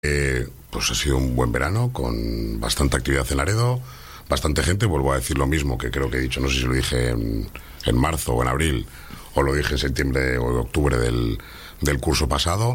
Pues ha sido un buen verano, con bastante actividad en Laredo, bastante gente. Vuelvo a decir lo mismo que creo que he dicho, no sé si lo dije en marzo o en abril, o lo dije en septiembre o octubre del curso pasado.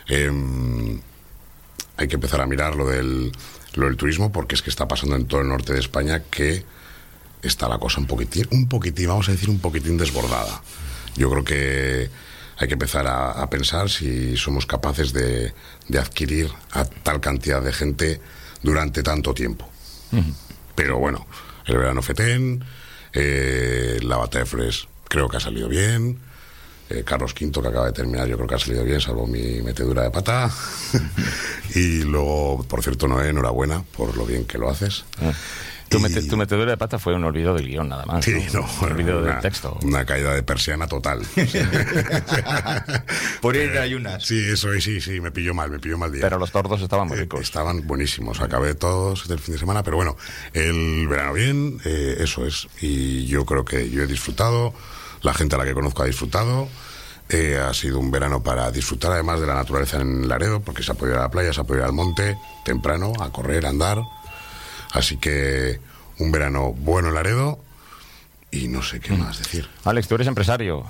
Hay que empezar a mirar lo del turismo, porque es que está pasando en todo el norte de España que está la cosa un poquitín, vamos a decir, un poquitín desbordada. Yo creo que hay que empezar a pensar si somos capaces de adquirir a tal cantidad de gente durante tanto tiempo. Pero bueno, el verano fetén, la batalla de Flores creo que ha salido bien, Carlos V, que acaba de terminar, yo creo que ha salido bien, salvo mi metedura de pata. Y luego, por cierto, Noé, enhorabuena por lo bien que lo haces. Tu metedura de pata fue un olvido del guión, nada más. Sí, un olvido del texto. Una caída de persiana total. Por ir de ayunas. Sí, eso sí, me pilló mal día. Pero los tordos estaban muy ricos. Estaban buenísimos, acabé todos el fin de semana, pero bueno, el verano bien, eso es. Y yo creo que yo he disfrutado, la gente a la que conozco ha disfrutado. Ha sido un verano para disfrutar además de la naturaleza en Laredo, porque se ha podido ir a la playa, se ha podido ir al monte temprano, a correr, a andar. Así que un verano bueno en Laredo y no sé qué más decir. Alex, tú eres empresario.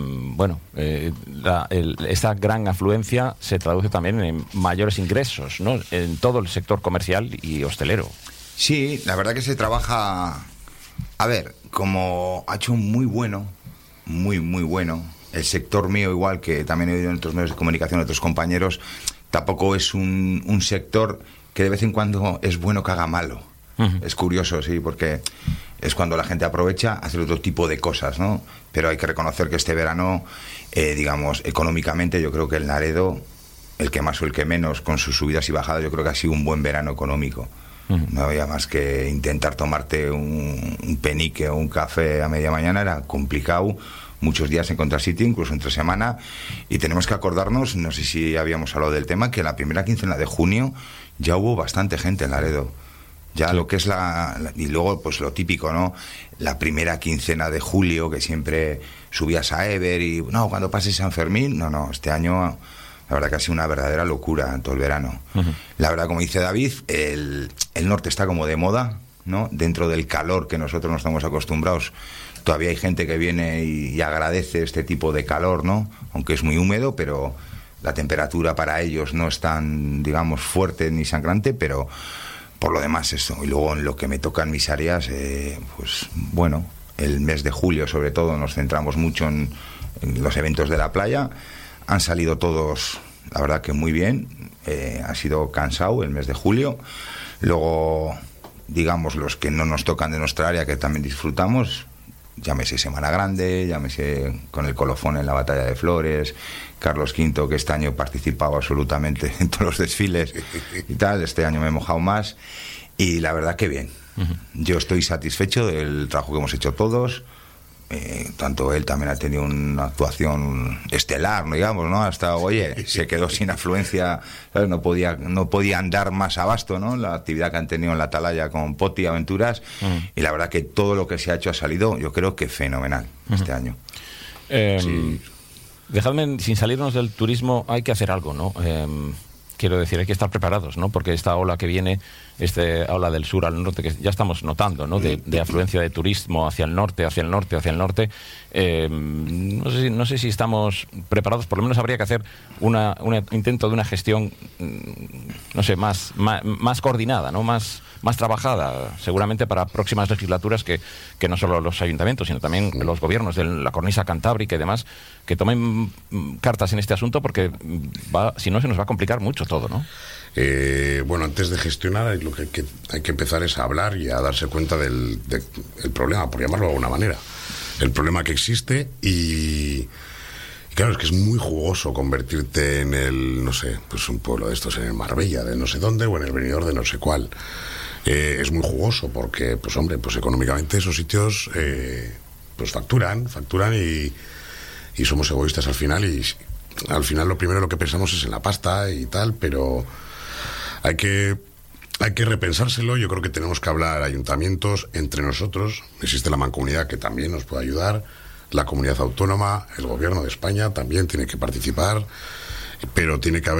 Esta gran afluencia se traduce también en mayores ingresos, ¿no? En todo el sector comercial y hostelero. Sí, la verdad que se trabaja... A ver, como ha hecho muy bueno, muy bueno. El sector mío, igual que también he oído en otros medios de comunicación, otros compañeros, tampoco es un sector que de vez en cuando es bueno que haga malo. Es curioso, sí, porque es cuando la gente aprovecha hacer otro tipo de cosas, ¿no? Pero hay que reconocer que este verano, digamos, económicamente, yo creo que el Laredo, el que más o el que menos, con sus subidas y bajadas, yo creo que ha sido un buen verano económico. No había más que intentar tomarte un penique o un café a media mañana, era complicado. Muchos días encontrar sitio, incluso entre semana, y tenemos que acordarnos, no sé si habíamos hablado del tema, que la primera quincena de junio ya hubo bastante gente en Laredo. Ya lo que es y luego pues lo típico, ¿no? La primera quincena de julio, que siempre subías a Ever y no, cuando pase San Fermín, no, este año la verdad que ha sido una verdadera locura en todo el verano. La verdad, como dice David, el norte está como de moda, ¿no? Dentro del calor que nosotros no estamos acostumbrados, todavía hay gente que viene y agradece este tipo de calor, ¿no? Aunque es muy húmedo, pero la temperatura para ellos no es tan, digamos, fuerte ni sangrante, pero por lo demás eso. Y luego en lo que me toca en mis áreas, pues bueno, el mes de julio sobre todo nos centramos mucho en los eventos de la playa. Han salido todos, la verdad que muy bien. Ha sido cansado el mes de julio. Luego, digamos, los que no nos tocan de nuestra área, que también disfrutamos, llámese Semana Grande, llámese con el colofón en la Batalla de Flores, Carlos V, que este año participaba absolutamente en todos los desfiles y tal. Este año me he mojado más y la verdad que bien. Yo estoy satisfecho del trabajo que hemos hecho todos. Tanto él también ha tenido una actuación estelar, ¿no? Digamos, ¿no? Hasta, oye, se quedó sin afluencia, ¿sabes? No podía andar más abasto, ¿no? La actividad que han tenido en la Atalaya con Poti Aventuras, y la verdad que todo lo que se ha hecho ha salido, yo creo que fenomenal este año. Sí. Dejadme, sin salirnos del turismo, hay que hacer algo, ¿no? Quiero decir, hay que estar preparados, ¿no? Porque esta ola que viene, esta ola del sur al norte, que ya estamos notando, ¿no? De afluencia de turismo hacia el norte. No sé si estamos preparados. Por lo menos habría que hacer un intento de una gestión, no sé, más coordinada, ¿no? Más trabajada, seguramente para próximas legislaturas, que no solo los ayuntamientos, sino también los gobiernos de la cornisa cantábrica y demás, que tomen cartas en este asunto, porque si no se nos va a complicar mucho todo, ¿no? Bueno, antes de gestionar, lo que hay que empezar es a hablar y a darse cuenta del problema, por llamarlo de alguna manera. El problema que existe y claro, es que es muy jugoso convertirte en el, no sé, pues un pueblo de estos, en el Marbella de no sé dónde o en el Benidorm de no sé cuál. Es muy jugoso porque, pues hombre, pues económicamente esos sitios pues facturan y somos egoístas al final, y al final lo primero que pensamos es en la pasta y tal, pero hay que repensárselo. Yo creo que tenemos que hablar ayuntamientos entre nosotros. Existe la mancomunidad que también nos puede ayudar, la comunidad autónoma, el gobierno de España también tiene que participar, pero tiene que haber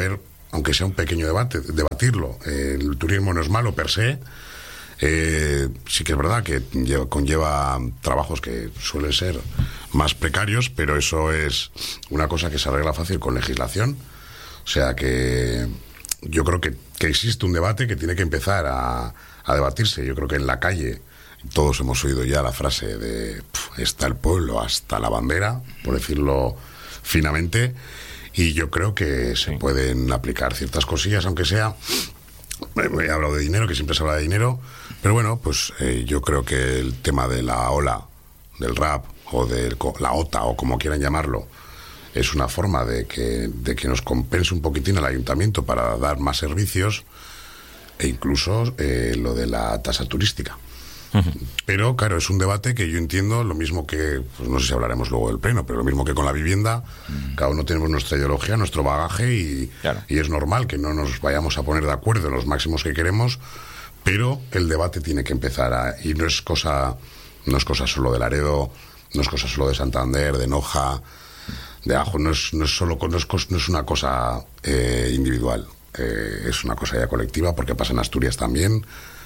aunque sea un pequeño debate, debatirlo. El turismo no es malo per se. Sí que es verdad que conlleva trabajos que suelen ser más precarios, pero eso es una cosa que se arregla fácil con legislación. O sea que yo creo que existe un debate que tiene que empezar a debatirse. Yo creo que en la calle todos hemos oído ya la frase de está el pueblo hasta la bandera, por decirlo finamente, y yo creo que se pueden aplicar ciertas cosillas, aunque sea... He hablado de dinero, que siempre se habla de dinero, pero bueno, pues yo creo que el tema de la ola, del rap, o de la OTA, o como quieran llamarlo, es una forma de que nos compense un poquitín al ayuntamiento para dar más servicios, e incluso lo de la tasa turística. Pero claro, es un debate que yo entiendo, lo mismo que, pues no sé si hablaremos luego del pleno, pero lo mismo que con la vivienda, cada uno tenemos nuestra ideología, nuestro bagaje, y es normal que no nos vayamos a poner de acuerdo en los máximos que queremos, pero el debate tiene que empezar y no es cosa solo de Laredo, no es cosa solo de Santander, de Noja, de Ajo, no es una cosa individual, es una cosa ya colectiva, porque pasa en Asturias también.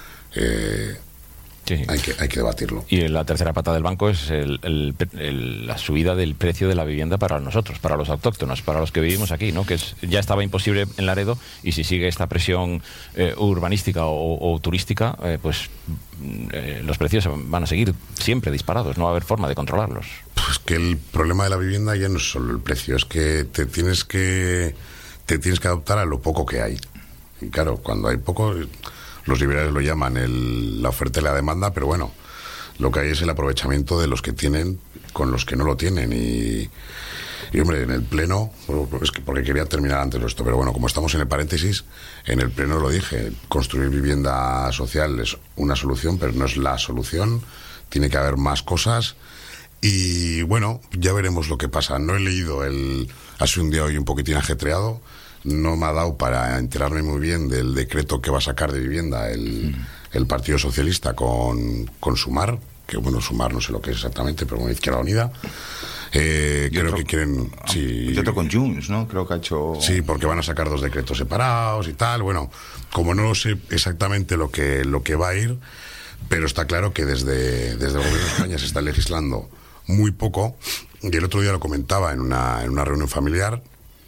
Sí. Hay que debatirlo. Y la tercera pata del banco es la subida del precio de la vivienda para nosotros, para los autóctonos, para los que vivimos aquí, ¿no? Que ya estaba imposible en Laredo, y si sigue esta presión urbanística o turística, pues los precios van a seguir siempre disparados, no va a haber forma de controlarlos. Pues que el problema de la vivienda ya no es solo el precio, es que te tienes que adaptar a lo poco que hay. Y claro, cuando hay poco... Los liberales lo llaman la oferta y la demanda, pero bueno, lo que hay es el aprovechamiento de los que tienen con los que no lo tienen. Y hombre, en el pleno, es que porque quería terminar antes esto, pero bueno, como estamos en el paréntesis, en el pleno lo dije, construir vivienda social es una solución, pero no es la solución, tiene que haber más cosas. Y bueno, ya veremos lo que pasa. No he leído ha sido un día hoy un poquitín ajetreado. No me ha dado para enterarme muy bien del decreto que va a sacar de vivienda el Partido Socialista con Sumar, que bueno, Sumar no sé lo que es exactamente, pero con Izquierda Unida. Creo que quieren... Sí, y otro con Junts, ¿no? Creo que ha hecho... Sí, porque van a sacar 2 decretos separados y tal. Bueno, como no sé exactamente lo que va a ir, pero está claro que desde el Gobierno de España se está legislando muy poco. Y el otro día lo comentaba en una reunión familiar,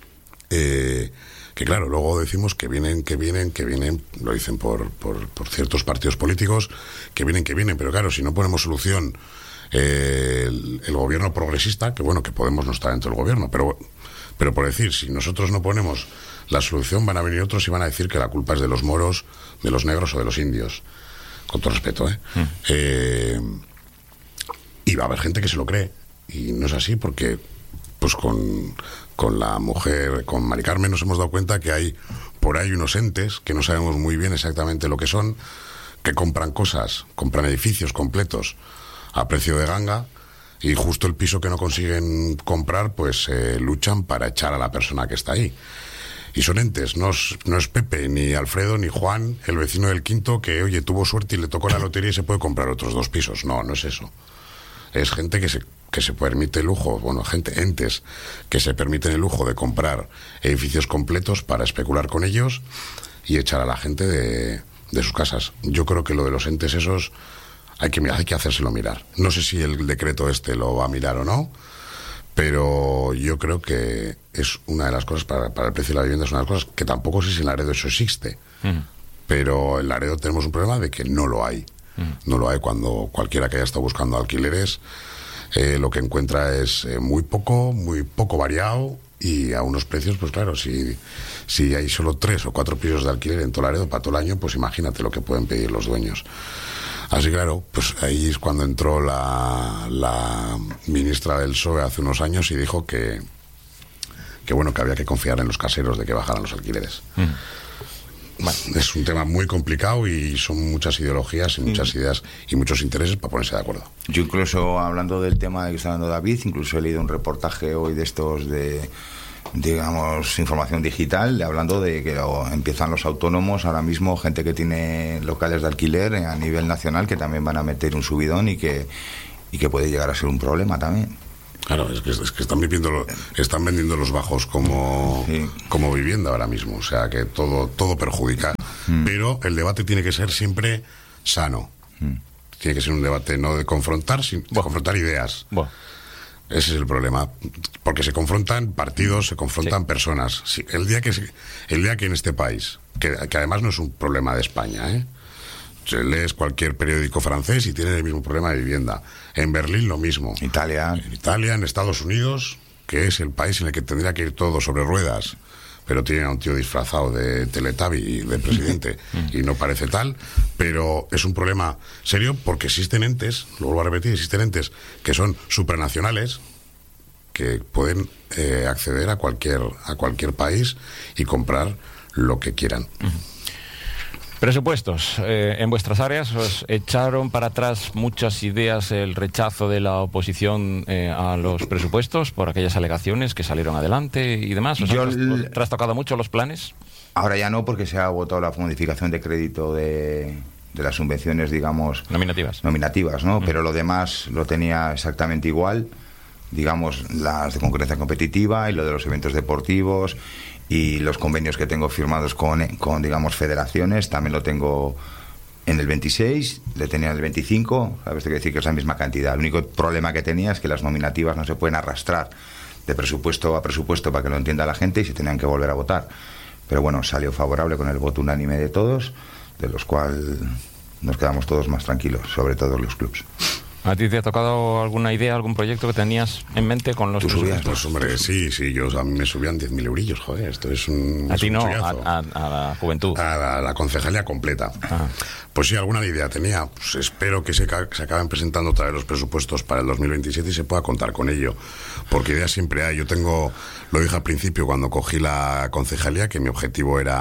que claro, luego decimos que vienen, lo dicen por ciertos partidos políticos, que vienen, pero claro, si no ponemos solución, el gobierno progresista, que bueno, que Podemos no está dentro del gobierno, pero por decir, si nosotros no ponemos la solución, van a venir otros y van a decir que la culpa es de los moros, de los negros o de los indios, con todo respeto, y va a haber gente que se lo cree, y no es así, porque pues con la mujer, con Mari Carmen, nos hemos dado cuenta que hay por ahí unos entes que no sabemos muy bien exactamente lo que son, que compran edificios completos a precio de ganga, y justo el piso que no consiguen comprar, pues luchan para echar a la persona que está ahí. Y son entes, no es Pepe, ni Alfredo, ni Juan, el vecino del quinto, que oye, tuvo suerte y le tocó la lotería y se puede comprar otros 2 pisos. No es eso. Es gente que se permite el lujo, entes que se permiten el lujo de comprar edificios completos para especular con ellos y echar a la gente de sus casas. Yo creo que lo de los entes esos hay que hacérselo mirar. No sé si el decreto lo va a mirar o no, pero yo creo que es una de las cosas, para el precio de la vivienda, es una de las cosas que tampoco sé si en Laredo eso existe. Pero en Laredo tenemos un problema de que no lo hay. No lo hay. Cuando cualquiera que haya estado buscando alquileres, lo que encuentra es muy poco variado, y a unos precios, pues claro, si hay solo 3 o 4 pisos de alquiler en todo Laredo para todo el año, pues imagínate lo que pueden pedir los dueños. Así claro, pues ahí es cuando entró la ministra del PSOE hace unos años y dijo que bueno, que había que confiar en los caseros de que bajaran los alquileres. Bueno, es un tema muy complicado y son muchas ideologías y muchas ideas y muchos intereses para ponerse de acuerdo. Yo incluso, hablando del tema de que está hablando David, incluso he leído un reportaje hoy de estos de, digamos, información digital, hablando de que empiezan los autónomos ahora mismo, gente que tiene locales de alquiler a nivel nacional, que también van a meter un subidón y que puede llegar a ser un problema también. Claro, es que están vendiendo los bajos como vivienda ahora mismo, o sea que todo perjudica. Pero el debate tiene que ser siempre sano. Tiene que ser un debate no de confrontar, sino de confrontar ideas. Ese es el problema, porque se confrontan partidos, se confrontan personas. Sí, el día que en este país, que además no es un problema de España, lees cualquier periódico francés y tienen el mismo problema de vivienda. En Berlín lo mismo. Italia, en Estados Unidos, que es el país en el que tendría que ir todo sobre ruedas, pero tiene a un tío disfrazado de Teletubby, de presidente, y no parece tal. Pero es un problema serio porque existen entes, lo vuelvo a repetir, existen entes que son supranacionales, que pueden acceder a cualquier país y comprar lo que quieran. Presupuestos. En vuestras áreas os echaron para atrás muchas ideas el rechazo de la oposición a los presupuestos por aquellas alegaciones que salieron adelante y demás. ¿Os han trastocado mucho los planes? Ahora ya no, porque se ha votado la modificación de crédito de las subvenciones, digamos... Nominativas, ¿no? Pero lo demás lo tenía exactamente igual. Digamos, las de concurrencia competitiva y lo de los eventos deportivos... Y los convenios que tengo firmados con digamos, federaciones, también lo tengo en el 26, le tenía en el 25, ¿sabes? Te quiero decir que es la misma cantidad. El único problema que tenía es que las nominativas no se pueden arrastrar de presupuesto a presupuesto para que lo entienda la gente y se tenían que volver a votar. Pero bueno, salió favorable con el voto unánime de todos, de los cuales nos quedamos todos más tranquilos, sobre todo los clubes. ¿A ti te ha tocado alguna idea, algún proyecto que tenías en mente con los... ¿Tú subías? Pues hombre, sí, a mí me subían 10.000 eurillos, joder, esto es un... A ti no, a la juventud. A la concejalía completa. Pues sí, alguna idea tenía. Pues espero que se acaben presentando otra vez los presupuestos para el 2027 y se pueda contar con ello, porque ideas siempre hay. Lo dije al principio cuando cogí la concejalía, que mi objetivo era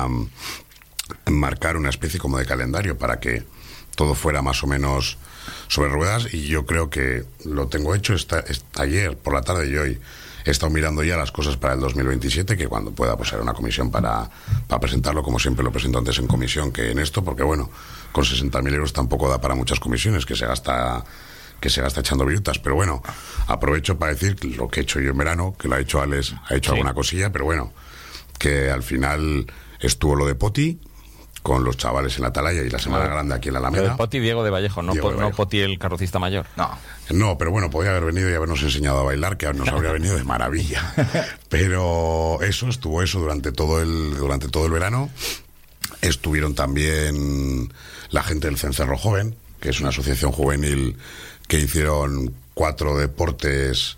marcar una especie como de calendario para que todo fuera más o menos sobre ruedas, y yo creo que lo tengo hecho. Ayer por la tarde y hoy he estado mirando ya las cosas para el 2027, que cuando pueda pues haré una comisión para presentarlo, como siempre lo presento antes en comisión que en esto, porque bueno, con 60.000 euros tampoco da para muchas comisiones, que se gasta echando virutas. Pero bueno, aprovecho para decir lo que he hecho yo en verano, que lo ha hecho Alex, ha hecho alguna cosilla, pero bueno, que al final estuvo lo de Poti con los chavales en la Atalaya y la Semana Grande aquí en la Alameda. Poti Diego de Vallejo, no Poti el carrocista mayor. No, pero bueno, podía haber venido y habernos enseñado a bailar, que nos habría venido de maravilla. Pero estuvo durante todo el verano. Estuvieron también la gente del Cencerro Joven, que es una asociación juvenil que hicieron 4 deportes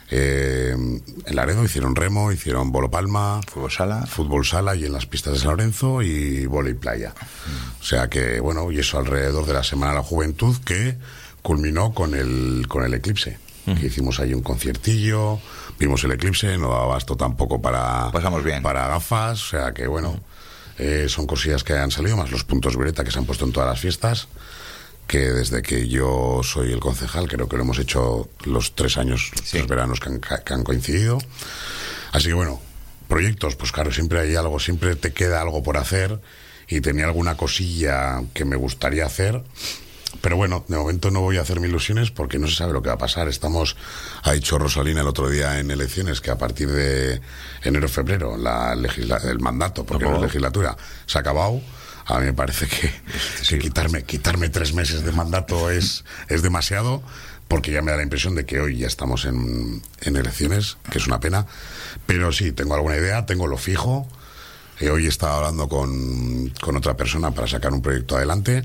en Laredo. Hicieron remo, hicieron bolo palma, fútbol sala y en las pistas de San Lorenzo, y vóley playa. O sea que bueno, y eso alrededor de la Semana de la Juventud, que culminó con el eclipse, que hicimos ahí un conciertillo, vimos el eclipse, no daba abasto tampoco para gafas, o sea que bueno, son cosillas que han salido, más los puntos violeta que se han puesto en todas las fiestas, que desde que yo soy el concejal creo que lo hemos hecho los 3 años, los veranos que han coincidido. Así que bueno, proyectos, pues claro, siempre hay algo, siempre te queda algo por hacer, y tenía alguna cosilla que me gustaría hacer, pero bueno, de momento no voy a hacerme ilusiones porque no se sabe lo que va a pasar. Ha dicho Rosalina el otro día en elecciones que a partir de enero-febrero el mandato, porque no es legislatura, se ha acabado. A mí me parece que quitarme 3 meses de mandato es demasiado, porque ya me da la impresión de que hoy ya estamos en elecciones, que es una pena. Pero sí, tengo alguna idea, tengo lo fijo. Hoy estaba hablando con otra persona para sacar un proyecto adelante,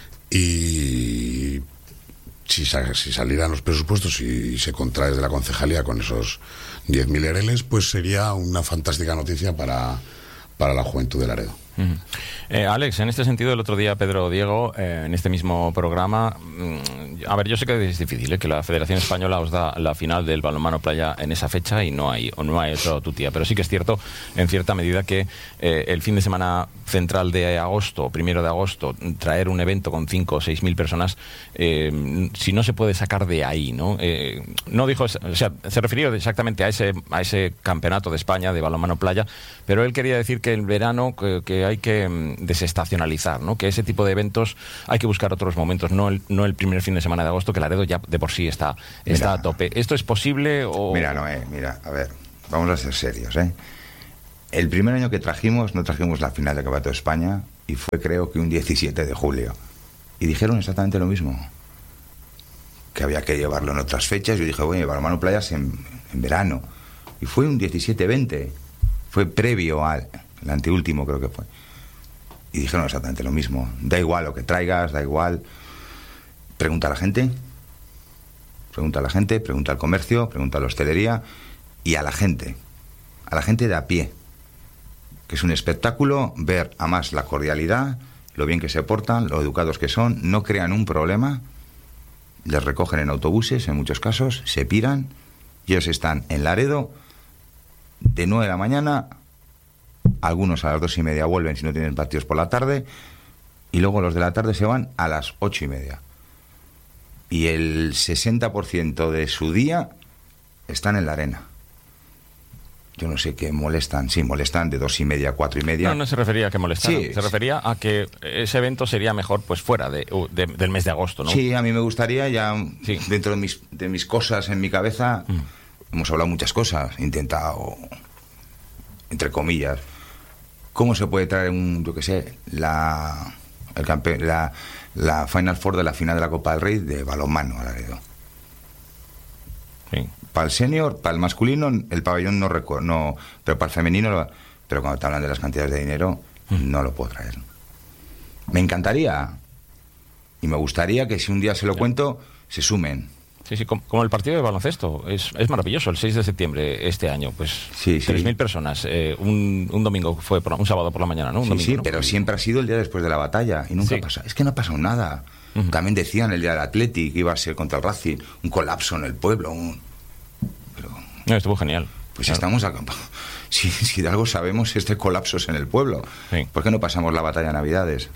y si salieran los presupuestos y se contrae desde la concejalía con esos 10.000 ERLs, pues sería una fantástica noticia para la juventud de Laredo. Alex, en este sentido, el otro día Pedro Diego, en este mismo programa, a ver, yo sé que es difícil, que la Federación Española os da la final del balonmano playa en esa fecha y no hay otro tutía, pero sí que es cierto, en cierta medida, que el fin de semana central de agosto, 1 de agosto, traer un evento con 5 o 6.000 personas, si no se puede sacar de ahí, ¿no? No dijo, o sea, se refirió exactamente a ese campeonato de España de balonmano playa, pero él quería decir que el verano que hay que desestacionalizar, ¿no? Que ese tipo de eventos hay que buscar otros momentos, no el primer fin de semana de agosto, que Laredo ya de por sí está a tope. ¿Esto es posible o...? Mira, a ver, vamos a ser serios, ¿eh? El primer año que no trajimos la final del Campeonato de España, y fue creo que un 17 de julio. Y dijeron exactamente lo mismo, que había que llevarlo en otras fechas. Yo dije, voy a llevar Balonmano Playas en verano. Y fue un 17-20, fue previo al el anteúltimo, creo que fue. Y dijeron exactamente lo mismo. Da igual lo que traigas, da igual. Pregunta a la gente, pregunta al comercio, pregunta a la hostelería y a la gente de a pie, que es un espectáculo ver a más la cordialidad, lo bien que se portan, lo educados que son, no crean un problema, les recogen en autobuses, en muchos casos, se piran, y ellos están en Laredo de 9 de la mañana, algunos a las 2:30 vuelven si no tienen partidos por la tarde, y luego los de la tarde se van a las 8:30. Y el 60% de su día están en la arena. Yo no sé qué molestan. Sí, molestan de 2:30 a 4:30. No se refería a que molestaran. Sí, se refería a que ese evento sería mejor pues fuera del mes de agosto, ¿no? Sí, a mí me gustaría ya, sí, dentro de mis cosas en mi cabeza, hemos hablado muchas cosas, intentado, entre comillas, cómo se puede traer la Final Four de la final de la Copa del Rey de balonmano a Laredo. Sí. Para el senior, para el masculino, el pabellón no, pero para el femenino, pero cuando te hablan de las cantidades de dinero, no lo puedo traer. Me encantaría, y me gustaría que si un día se lo cuento, se sumen. Sí, como el partido de baloncesto. Es maravilloso, el 6 de septiembre este año. Pues sí. 3.000 personas. Un domingo un sábado por la mañana, ¿no? Sí, pero siempre ha sido el día después de la batalla. Y nunca pasa. Es que no ha pasado nada. También decían el día del Athletic que iba a ser contra el Racing, un colapso en el pueblo. No, estuvo genial. Pues claro, estamos acá. Si de algo sabemos es de colapsos en el pueblo. Sí. ¿Por qué no pasamos la batalla de Navidades?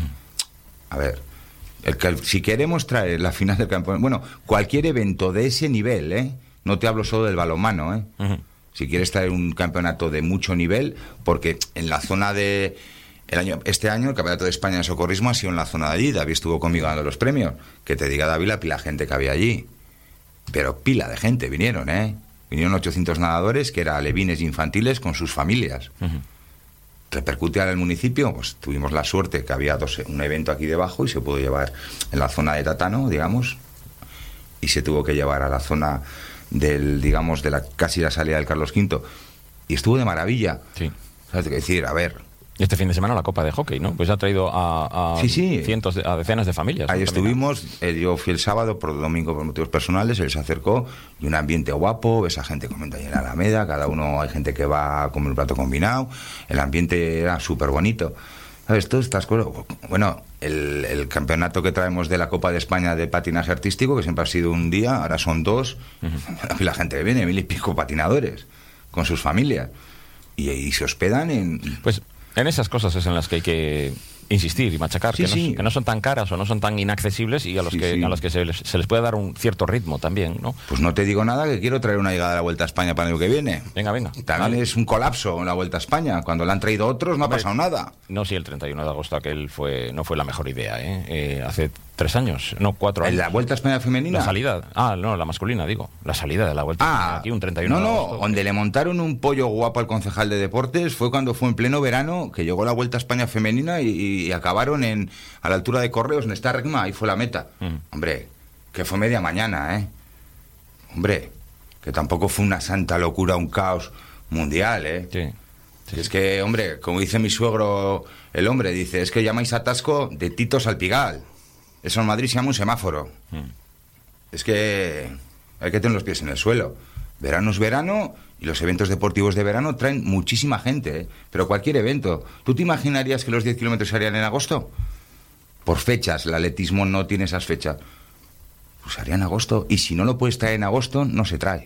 A ver, si queremos traer la final del campeonato, bueno, cualquier evento de ese nivel, no te hablo solo del balonmano, si quieres traer un campeonato de mucho nivel, porque en la zona de este año el Campeonato de España de Socorrismo ha sido en la zona de allí. David estuvo conmigo dando los premios. Que te diga, David, la pila de gente que había allí. Pero pila de gente vinieron, Vinieron 800 nadadores, que eran alevines infantiles con sus familias. Repercute ahora el municipio, pues tuvimos la suerte que había un evento aquí debajo y se pudo llevar en la zona de Tatano, digamos, y se tuvo que llevar a la zona casi la salida del Carlos V, y estuvo de maravilla. Sí. ¿Sabes qué decir? A ver. Este fin de semana la Copa de Hockey, ¿no? Pues ha traído a decenas de familias. Ahí ¿no? estuvimos, yo fui el sábado, por domingo por motivos personales, él se acercó, y un ambiente guapo, ves a gente comiendo ahí en la Alameda, cada uno hay gente que va a comer un plato combinado, el ambiente era súper bonito. ¿Sabes? Todas estas cosas. Bueno, el campeonato que traemos de la Copa de España de patinaje artístico, que siempre ha sido un día, ahora son 2, la gente que viene, 1.000 y pico patinadores, con sus familias, y se hospedan en... Pues en esas cosas es en las que hay que insistir y machacar, que no son tan caras o no son tan inaccesibles, y a los que se les puede dar un cierto ritmo también, ¿no? Pues no te digo nada, que quiero traer una llegada a la Vuelta a España para el año que viene. Venga. También vale. Es un colapso en la Vuelta a España. Cuando la han traído otros no ha pasado nada. No, sí, el 31 de agosto aquel no fue la mejor idea, hace 3 años, no 4 años. ¿En la Vuelta a España femenina? La salida. No, la masculina, digo. La salida de la Vuelta a España aquí, un 31 de agosto. Donde le montaron un pollo guapo al concejal de deportes fue cuando fue en pleno verano, que llegó la Vuelta a España femenina y acabaron a la altura de Correos, en Starregma, ahí fue la meta. Hombre, que fue media mañana, Hombre, que tampoco fue una santa locura, un caos mundial, Sí. Es que, hombre, como dice mi suegro, el hombre, dice, es que llamáis atasco de Titos al Pigal. Eso en Madrid se llama un semáforo. Es que hay que tener los pies en el suelo. Verano es verano, y los eventos deportivos de verano traen muchísima gente, pero cualquier evento. ¿Tú te imaginarías que los 10 kilómetros se harían en agosto? Por fechas, el atletismo no tiene esas fechas. Pues se haría en agosto, y si no lo puedes traer en agosto, no se trae.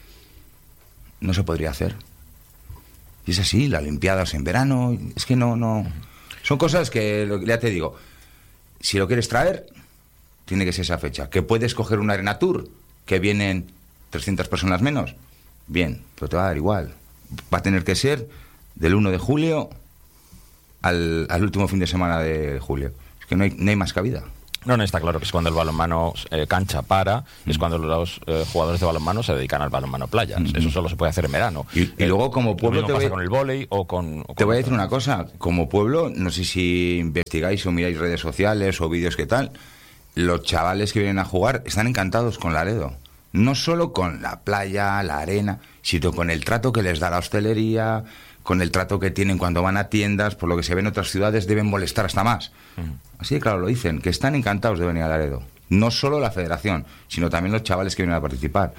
No se podría hacer. Y es así, las Olimpiadas en verano, es que no. Son cosas que, ya te digo, si lo quieres traer, tiene que ser esa fecha. Que puedes coger una Arena Tour, que vienen 300 personas menos, bien, pero te va a dar igual. Va a tener que ser del 1 de julio al último fin de semana de julio. Es que no hay más cabida. No, está claro que es cuando el balonmano cancha para, es cuando los jugadores de balonmano se dedican al balonmano playa. Eso solo se puede hacer en verano. Y luego como pueblo... Lo mismo pasa con el vóley o con... Te voy a decir una cosa, como pueblo, no sé si investigáis o miráis redes sociales o vídeos que tal, los chavales que vienen a jugar están encantados con Laredo. No solo con la playa, la arena, sino con el trato que les da la hostelería, con el trato que tienen cuando van a tiendas, por lo que se ve en otras ciudades deben molestar hasta más. Así que claro, lo dicen, que están encantados de venir a Laredo. No solo la federación, sino también los chavales que vienen a participar.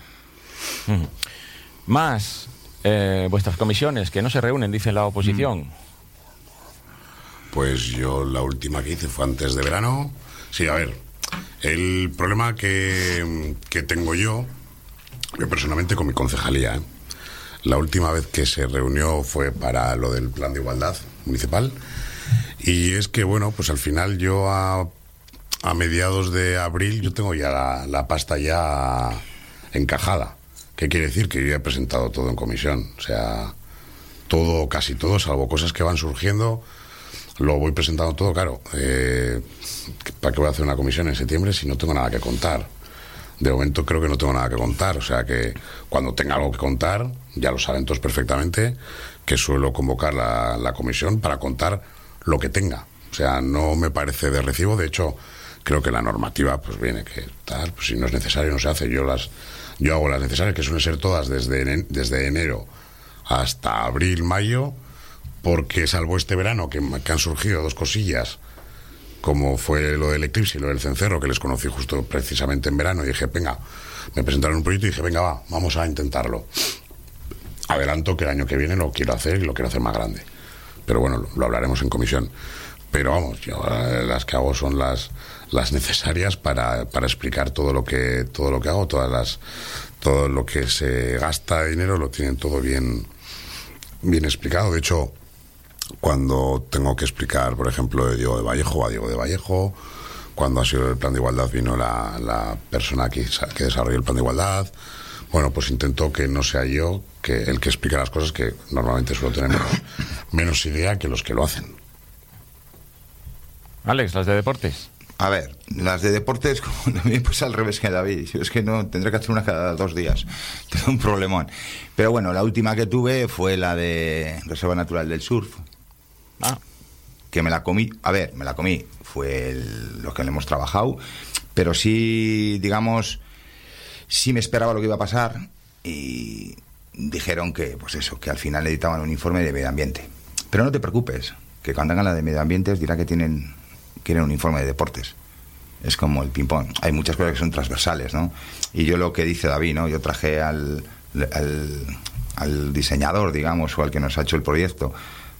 Más vuestras comisiones, que no se reúnen, dice la oposición. Pues yo la última que hice fue antes de verano. Sí, a ver, el problema que tengo yo personalmente con mi concejalía, ¿eh? La última vez que se reunió fue para lo del plan de igualdad municipal, y es que, bueno, pues al final yo a mediados de abril yo tengo ya la pasta ya encajada. ¿Qué quiere decir? Que yo ya he presentado todo en comisión, o sea, todo, casi todo, salvo cosas que van surgiendo, lo voy presentando todo, claro. ¿Para qué voy a hacer una comisión en septiembre si no tengo nada que contar? De momento creo que no tengo nada que contar, o sea que cuando tenga algo que contar, ya lo saben todos perfectamente, que suelo convocar la comisión para contar lo que tenga. O sea, no me parece de recibo, de hecho, creo que la normativa pues viene que tal, pues si no es necesario no se hace, yo hago las necesarias, que suelen ser todas desde enero hasta abril, mayo, porque salvo este verano que han surgido dos cosillas, como fue lo del Eclipse y lo del Cencerro, que les conocí justo precisamente en verano, y dije, venga, me presentaron un proyecto y dije, venga, va, vamos a intentarlo. Adelanto que el año que viene lo quiero hacer y lo quiero hacer más grande. Pero bueno, lo hablaremos en comisión. Pero vamos, yo las que hago son las necesarias para explicar todo lo que hago, todo lo que se gasta de dinero lo tienen todo bien explicado. De hecho, cuando tengo que explicar, por ejemplo, de Diego de Vallejo, a Diego de Vallejo. Cuando ha sido el plan de igualdad vino la persona que desarrolló el plan de igualdad. Bueno, pues intento que no sea yo el que explica las cosas, que normalmente suelo tener menos idea que los que lo hacen. Alex, las de deportes. A ver, las de deportes, como también pues al revés que David. Es que no, tendré que hacer una cada 2 días. Tengo un problemón. Pero bueno, la última que tuve fue la de Reserva Natural del Surf. Que me la comí. A ver, me la comí. Fue lo que le hemos trabajado. Pero sí, digamos, sí me esperaba lo que iba a pasar. Y dijeron que, pues eso, que al final editaban un informe de medio ambiente. Pero no te preocupes, que cuando hagan la de medio ambiente dirá que quieren un informe de deportes. Es como el ping-pong. Hay muchas cosas que son transversales, ¿no? Y yo lo que dice David, ¿no? Yo traje al diseñador, digamos, o al que nos ha hecho el proyecto,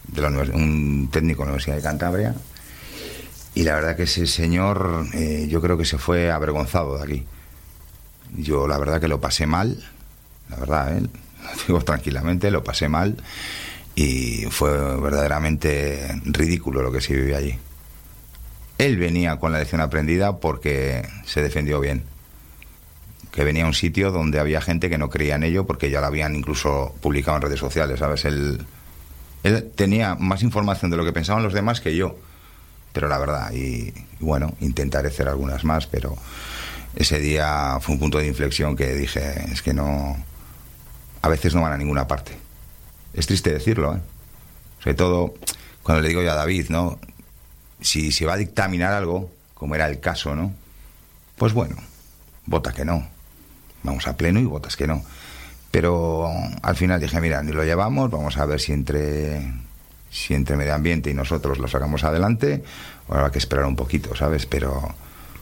un técnico de la Universidad de Cantabria, y la verdad que ese señor yo creo que se fue avergonzado de aquí. Yo la verdad que lo pasé mal, la verdad, lo digo tranquilamente, lo pasé mal, y fue verdaderamente ridículo lo que se vivió allí. Él venía con la lección aprendida porque se defendió bien, que venía a un sitio donde había gente que no creía en ello porque ya lo habían incluso publicado en redes sociales, ¿sabes? Él tenía más información de lo que pensaban los demás que yo, pero la verdad, y bueno, intentaré hacer algunas más, pero ese día fue un punto de inflexión que dije, es que no, a veces no van a ninguna parte. Es triste decirlo, sobre todo cuando le digo yo a David, ¿no? Si se va a dictaminar algo, como era el caso, ¿no? Pues bueno, vota que no. Vamos a pleno y votas que no. Pero al final dije, mira, ni lo llevamos, vamos a ver si entre medio ambiente y nosotros lo sacamos adelante, o habrá que esperar un poquito, ¿sabes? Pero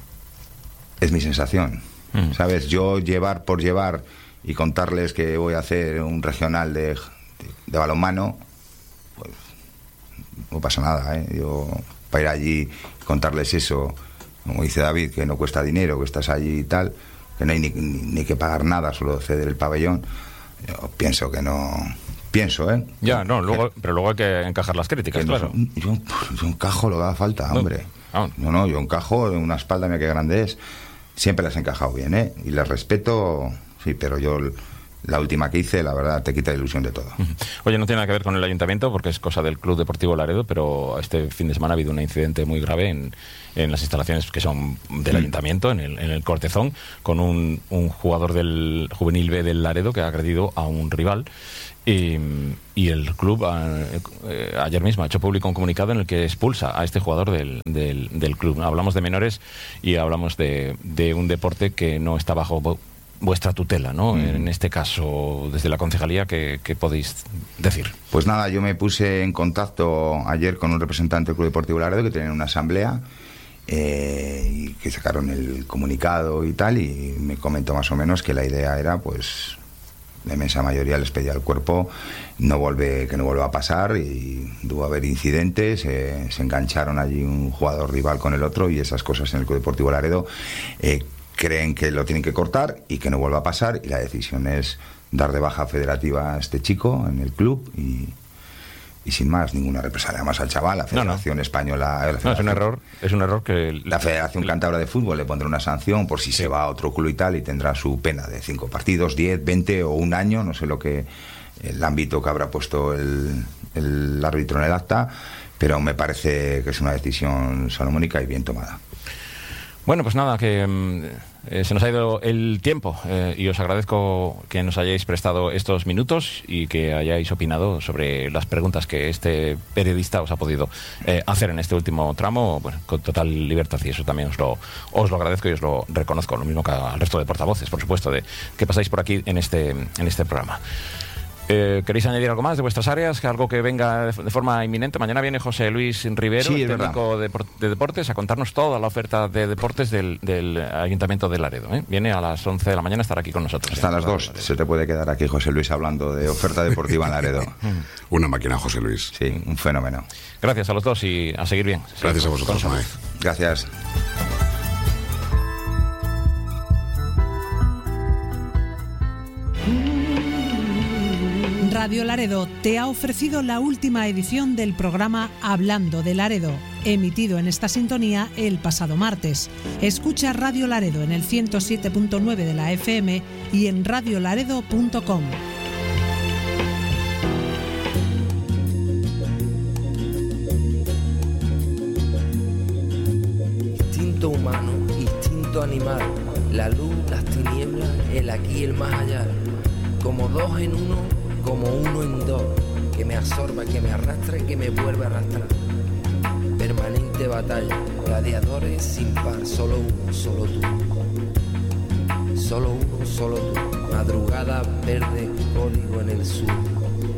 es mi sensación, ¿sabes? Yo llevar por llevar y contarles que voy a hacer un regional de balonmano, pues no pasa nada, Yo, para ir allí y contarles eso, como dice David, que no cuesta dinero, que estás allí y tal, que no hay ni que pagar nada, solo ceder el pabellón. Yo pienso que no. Ya, no, pero luego hay que encajar las críticas, claro. Yo encajo lo que haga falta, hombre. No, yo encajo en una espalda, mira qué grande es. Siempre las he encajado bien, y las respeto, sí, pero yo la última que hice, la verdad, te quita la ilusión de todo. Oye, no tiene nada que ver con el ayuntamiento, porque es cosa del Club Deportivo Laredo, pero este fin de semana ha habido un incidente muy grave en las instalaciones que son del ayuntamiento, en el Cortezón, con un jugador del Juvenil B del Laredo que ha agredido a un rival. Y el club ayer mismo ha hecho público un comunicado en el que expulsa a este jugador del club. Hablamos de menores y hablamos de un deporte que no está bajo vuestra tutela, ¿no? En este caso, desde la concejalía, ¿qué podéis decir? Pues nada, yo me puse en contacto ayer con un representante del Club Deportivo Laredo que tenían una asamblea y que sacaron el comunicado y tal, y me comentó más o menos que la idea era, pues, la inmensa mayoría les pedía al cuerpo que no vuelva a pasar, y tuvo a haber incidentes, se engancharon allí un jugador rival con el otro y esas cosas en el Club Deportivo Laredo. Creen que lo tienen que cortar y que no vuelva a pasar, y la decisión es dar de baja federativa a este chico en el club y sin más, ninguna represalia más al chaval. La Federación Española... No, es un error que... La Federación Cántabra de Fútbol le pondrá una sanción por si se va a otro club y tal, y tendrá su pena de 5 partidos, 10, 20 o un año, no sé el ámbito que habrá puesto el árbitro en el acta, pero me parece que es una decisión salomónica y bien tomada. Bueno, pues nada, que se nos ha ido el tiempo y os agradezco que nos hayáis prestado estos minutos y que hayáis opinado sobre las preguntas que este periodista os ha podido hacer en este último tramo, bueno, con total libertad, y eso también os lo agradezco y os lo reconozco, lo mismo que al resto de portavoces, por supuesto, de que pasáis por aquí en este programa. ¿Queréis añadir algo más de vuestras áreas? ¿Algo que venga de forma inminente? Mañana viene José Luis Rivero, sí, el técnico de deportes, a contarnos toda la oferta de deportes del Ayuntamiento de Laredo. Viene a las 11 de la mañana a estar aquí con nosotros. Hasta las 2. Se te puede quedar aquí José Luis hablando de oferta deportiva en Laredo. Una máquina, José Luis. Sí, un fenómeno. Gracias a los dos y a seguir bien. Gracias a vosotros, Mae. Gracias. Radio Laredo te ha ofrecido la última edición del programa Hablando de Laredo, emitido en esta sintonía el pasado martes. Escucha Radio Laredo en el 107.9 de la FM y en radiolaredo.com. Instinto humano, instinto animal, la luz, las tinieblas, el aquí y el más allá, como dos en uno, como uno en dos, que me absorba, que me arrastra y que me vuelve a arrastrar. Permanente batalla, gladiadores sin par, solo uno, solo tú. Solo uno, solo tú. Madrugada verde, código en el sur.